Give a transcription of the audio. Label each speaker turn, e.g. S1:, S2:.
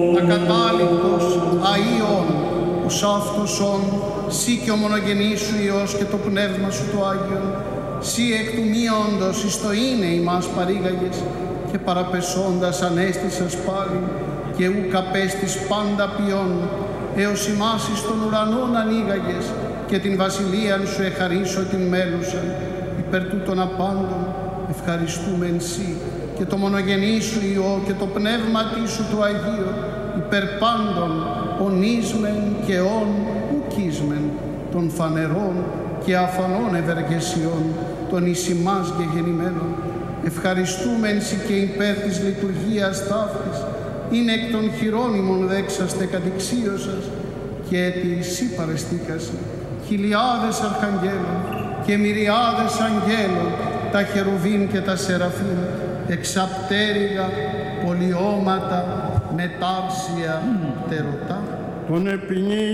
S1: Ακατάληπτος αΐων, ους αυτοσόν, σύ και ο μονογενής σου Υιός και το Πνεύμα σου το Άγιον, σύ εκ του μείοντος εις το είναι ημάς παρήγαγες και παραπεσώντας ανέστησας πάλι και ουκ απέστης πάντα ποιόν, έως ημάς εις των ουρανών ανοίγαγες και την βασιλείαν σου εχαρίσω την μέλουσαν, υπέρ τούτων απάντων ευχαριστούμεν σύ και το μονογενή σου Υιό και το Πνεύμα σου το Αγίο, υπέρ πάντων ονείσμεν και ον ουκίσμεν των φανερών και αφανών ευεργεσιών των εις ημάς γεγεννημένων. Ευχαριστούμεν σοι και υπέρ της λειτουργίας ταύτης, είναι εκ των χειρόνιμων δέξαστε κατηξίωσας και έτι σύ παρεστήκασαι, χιλιάδες αρχαγγέλων και μυριάδες αγγέλων, τα χερουβίν και τα σεραφείμ, εξαπτέρυγα, πολιώματα, μετάρσια, τερωτά.
S2: Τον